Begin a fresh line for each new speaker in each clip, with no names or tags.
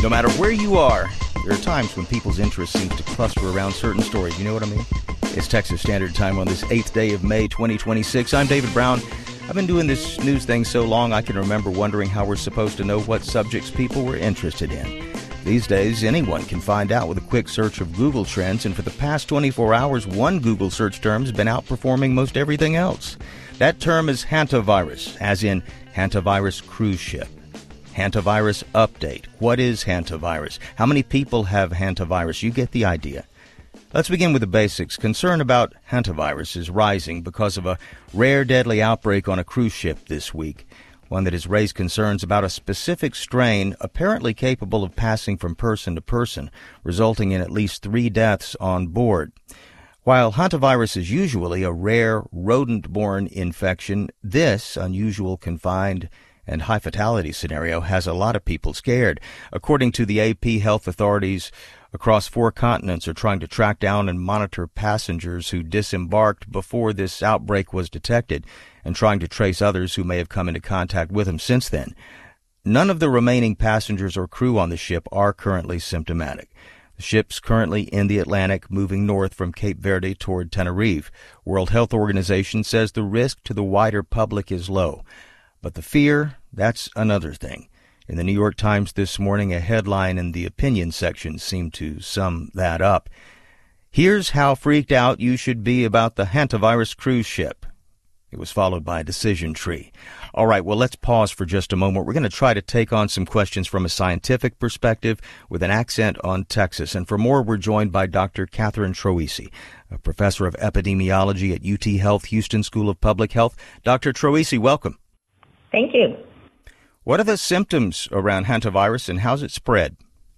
No matter where you are, there are times when people's interest seems to cluster around certain stories. You know what I mean? It's Texas Standard Time on this 8th day of May, 2026. I'm David Brown. I've been doing this news thing so long I can remember wondering how we're supposed to know what subjects people were interested in. These days, anyone can find out with a quick search of Google Trends, and for the past 24 hours, one Google search term has been outperforming most everything else. That term is hantavirus, as in hantavirus cruise ship. Hantavirus update. What is hantavirus? How many people have hantavirus? You get the idea. Let's begin with the basics. Concern about hantavirus is rising because of a rare deadly outbreak on a cruise ship this week, one that has raised concerns about a specific strain apparently capable of passing from person to person, resulting in at least 3 deaths on board. While hantavirus is usually a rare rodent-borne infection, this unusual, confined, and high-fatality scenario has a lot of people scared. According to the AP, health authorities across 4 continents are trying to track down and monitor passengers who disembarked before this outbreak was detected and trying to trace others who may have come into contact with them since then. None of the remaining passengers or crew on the ship are currently symptomatic. The ship's currently in the Atlantic, moving north from Cape Verde toward Tenerife. World Health Organization says the risk to the wider public is low. But the fear, that's another thing. In the New York Times this morning, a headline in the opinion section seemed to sum that up. Here's how freaked out you should be about the hantavirus cruise ship. It was followed by a decision tree. All right, well, let's pause for just a moment. We're going to try to take on some questions from a scientific perspective with an accent on Texas. And for more, we're joined by Dr. Catherine Troisi, a professor of epidemiology at UT Health Houston School of Public Health. Dr. Troisi, welcome.
Thank you.
What are the symptoms around hantavirus and how's it spread?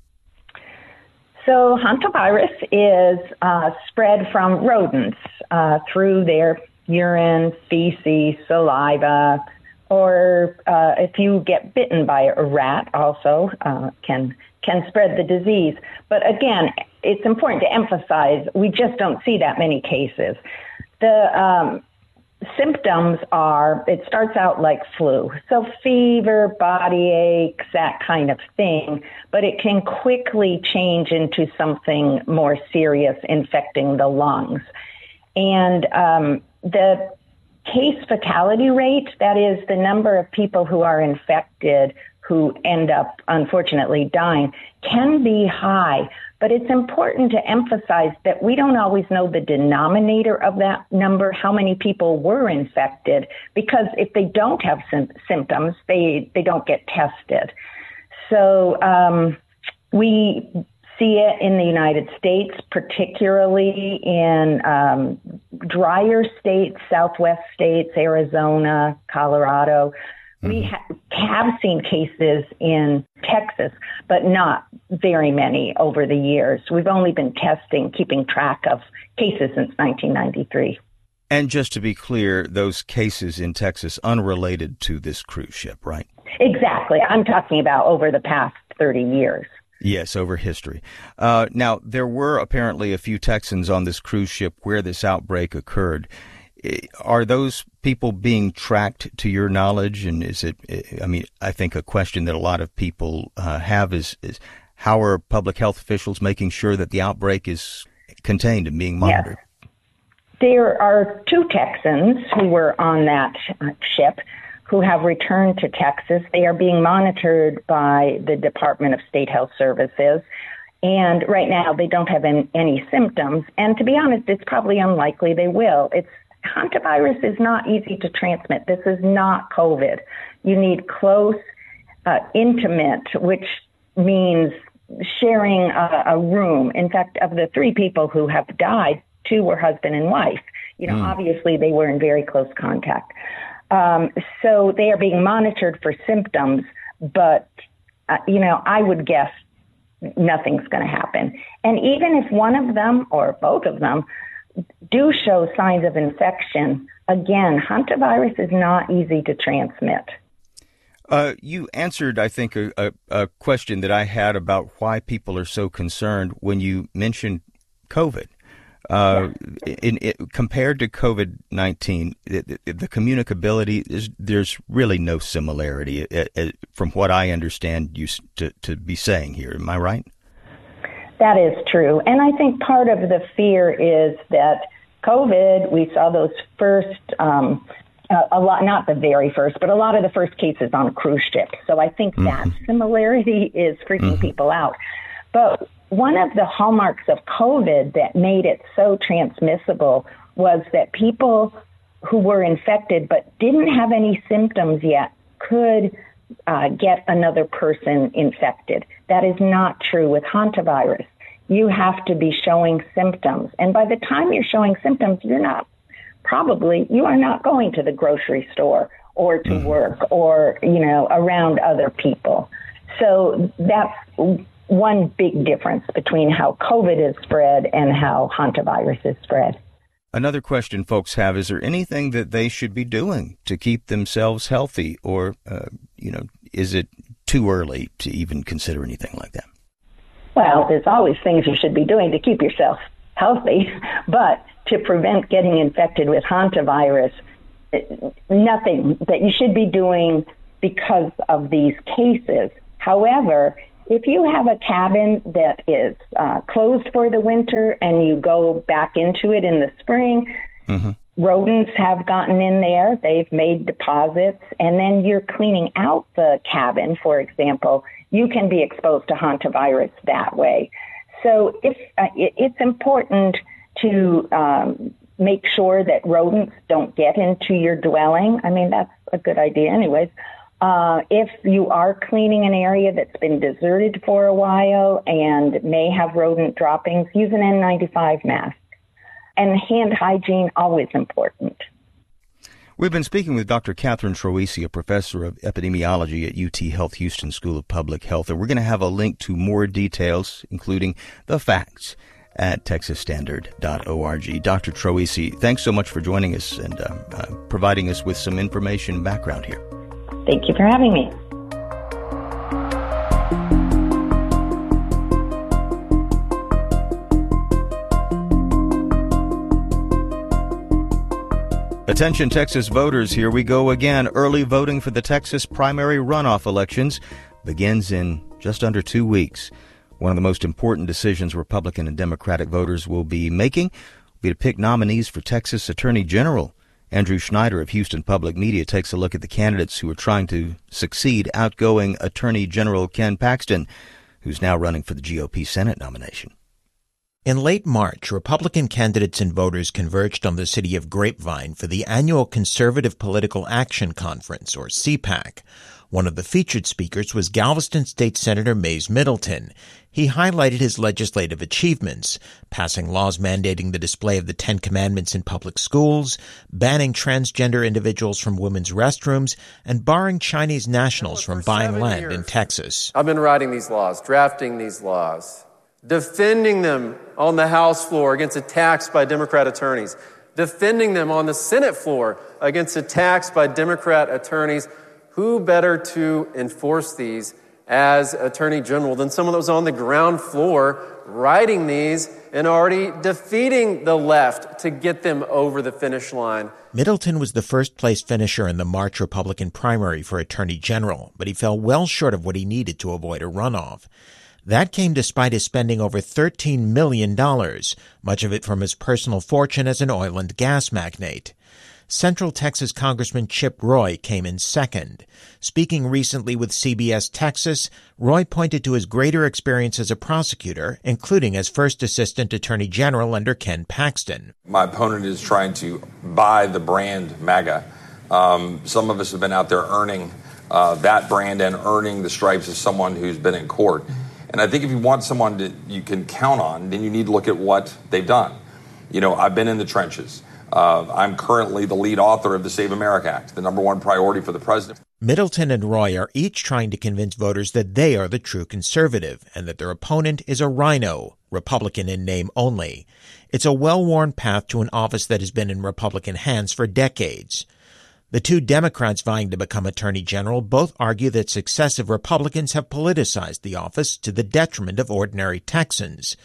So hantavirus is spread from rodents through their urine, feces, saliva, or if you get bitten by a rat also can spread the disease. But again, it's important to emphasize we just don't see that many cases. The symptoms are, it starts out like flu. So fever, body aches, that kind of thing, but it can quickly change into something more serious, infecting the lungs. And the case fatality rate, that is the number of people who are infected who end up unfortunately dying, can be high. But it's important to emphasize that we don't always know the denominator of that number, how many people were infected, because if they don't have symptoms, they don't get tested. So we see it in the United States, particularly in drier states, Southwest states, Arizona, Colorado. We have seen cases in Texas, but not very many over the years. We've only been keeping track of cases since 1993.
And just to be clear, those cases in Texas unrelated to this cruise ship, right?
Exactly. I'm talking about over the past 30 years.
Yes, over history. Now, there were apparently a few Texans on this cruise ship where this outbreak occurred. Are those people being tracked to your knowledge? And is it, I think a question that a lot of people have is how are public health officials making sure that the outbreak is contained and being monitored?
Yes. There are 2 Texans who were on that ship who have returned to Texas. They are being monitored by the Department of State Health Services. And right now they don't have any symptoms. And to be honest, it's probably unlikely they will. Hantavirus is not easy to transmit. This is not COVID. You need close, intimate, which means sharing a room. In fact, of the 3 people who have died, 2 were husband and wife. Obviously they were in very close contact. So they are being monitored for symptoms, but, I would guess nothing's going to happen. And even if one of them or both of them do show signs of infection, again, hantavirus is not easy to transmit.
You answered, I think, a question that I had about why people are so concerned when you mentioned COVID. Compared to COVID-19, the communicability, there's really no similarity from what I understand you to be saying here. Am I right?
That is true. And I think part of the fear is that COVID, we saw those first, a lot, not the very first, but a lot of the first cases on cruise ships. So I think that similarity is freaking people out. But one of the hallmarks of COVID that made it so transmissible was that people who were infected but didn't have any symptoms yet could get another person infected. That is not true with hantavirus. You have to be showing symptoms. And by the time you're showing symptoms, you are not going to the grocery store or to work or, around other people. So that's one big difference between how COVID is spread and how hantavirus is spread.
Another question folks have, is there anything that they should be doing to keep themselves healthy? Or, is it too early to even consider anything like that?
Well, there's always things you should be doing to keep yourself healthy, but to prevent getting infected with hantavirus, nothing that you should be doing because of these cases. However, if you have a cabin that is closed for the winter and you go back into it in the spring, rodents have gotten in there, they've made deposits, and then you're cleaning out the cabin, for example, you can be exposed to hantavirus that way. So it's important to make sure that rodents don't get into your dwelling. I mean, that's a good idea anyways. If you are cleaning an area that's been deserted for a while and may have rodent droppings, use an N95 mask. And hand hygiene, always important.
We've been speaking with Dr. Catherine Troisi, a professor of epidemiology at UT Health Houston School of Public Health. And we're going to have a link to more details, including the facts, at texasstandard.org. Dr. Troisi, thanks so much for joining us and providing us with some information and background here.
Thank you for having me.
Attention Texas voters, here we go again. Early voting for the Texas primary runoff elections begins in just under 2 weeks. One of the most important decisions Republican and Democratic voters will be making will be to pick nominees for Texas Attorney General. Andrew Schneider of Houston Public Media takes a look at the candidates who are trying to succeed outgoing Attorney General Ken Paxton, who's now running for the GOP Senate nomination.
In late March, Republican candidates and voters converged on the city of Grapevine for the annual Conservative Political Action Conference, or CPAC. One of the featured speakers was Galveston State Senator Mays Middleton. He highlighted his legislative achievements, passing laws mandating the display of the Ten Commandments in public schools, banning transgender individuals from women's restrooms, and barring Chinese nationals from buying land in Texas.
I've been writing these laws, drafting these laws, defending them on the House floor against attacks by Democrat attorneys, defending them on the Senate floor against attacks by Democrat attorneys. Who better to enforce these as Attorney General than someone that was on the ground floor writing these and already defeating the left to get them over the finish line?
Middleton was the first-place finisher in the March Republican primary for Attorney General, but he fell well short of what he needed to avoid a runoff. That came despite his spending over $13 million, much of it from his personal fortune as an oil and gas magnate. Central Texas Congressman Chip Roy came in second. Speaking recently with CBS Texas, Roy pointed to his greater experience as a prosecutor, including as first assistant attorney general under Ken Paxton.
My opponent is trying to buy the brand MAGA. Some of us have been out there earning that brand and earning the stripes of someone who's been in court. And I think if you want someone that you can count on, then you need to look at what they've done. You know, I've been in the trenches. I'm currently the lead author of the Save America Act, the number one priority for the president.
Middleton and Roy are each trying to convince voters that they are the true conservative and that their opponent is a rhino, Republican in name only. It's a well-worn path to an office that has been in Republican hands for decades. The two Democrats vying to become Attorney General both argue that successive Republicans have politicized the office to the detriment of ordinary Texans.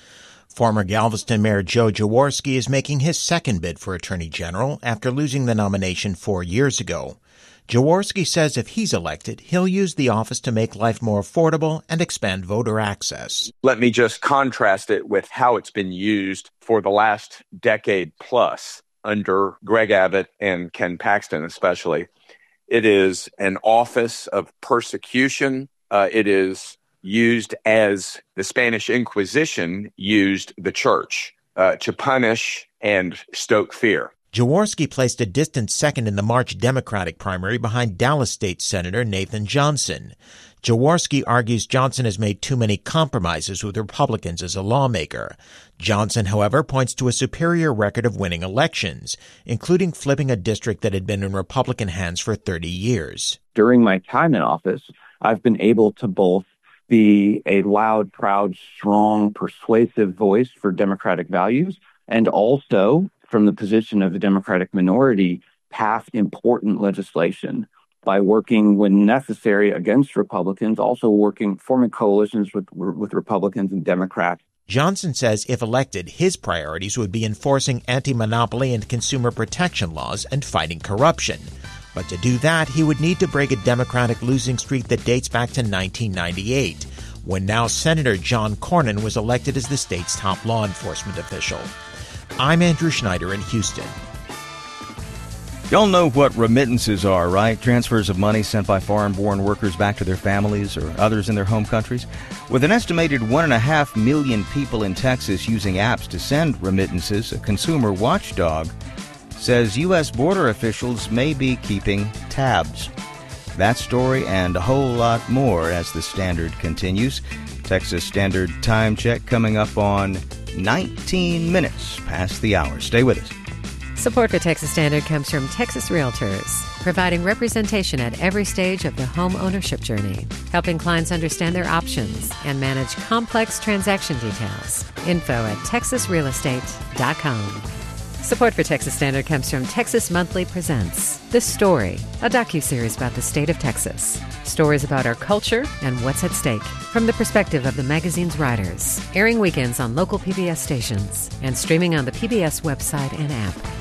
Former Galveston Mayor Joe Jaworski is making his second bid for Attorney General after losing the nomination 4 years ago. Jaworski says if he's elected, he'll use the office to make life more affordable and expand voter access.
Let me just contrast it with how it's been used for the last decade plus under Greg Abbott and Ken Paxton especially. It is an office of persecution. It is used as the Spanish Inquisition used the church to punish and stoke fear.
Jaworski placed a distant second in the March Democratic primary behind Dallas State Senator Nathan Johnson. Jaworski argues Johnson has made too many compromises with Republicans as a lawmaker. Johnson, however, points to a superior record of winning elections, including flipping a district that had been in Republican hands for 30 years.
During my time in office, I've been able to both be a loud, proud, strong, persuasive voice for Democratic values, and also, from the position of the Democratic minority, pass important legislation by working when necessary against Republicans, also forming coalitions with Republicans and Democrats.
Johnson says if elected, his priorities would be enforcing anti-monopoly and consumer protection laws and fighting corruption. But to do that, he would need to break a Democratic losing streak that dates back to 1998, when now Senator John Cornyn was elected as the state's top law enforcement official. I'm Andrew Schneider in Houston.
Y'all know what remittances are, right? Transfers of money sent by foreign-born workers back to their families or others in their home countries. With an estimated 1.5 million people in Texas using apps to send remittances, a consumer watchdog says U.S. border officials may be keeping tabs. That story and a whole lot more as the Standard continues. Texas Standard Time Check coming up on 19 minutes past the hour. Stay with us.
Support for Texas Standard comes from Texas Realtors, providing representation at every stage of the home ownership journey, helping clients understand their options and manage complex transaction details. info@texasrealestate.com. Support for Texas Standard comes from Texas Monthly Presents The Story, a docuseries about the state of Texas. Stories about our culture and what's at stake from the perspective of the magazine's writers. Airing weekends on local PBS stations and streaming on the PBS website and app.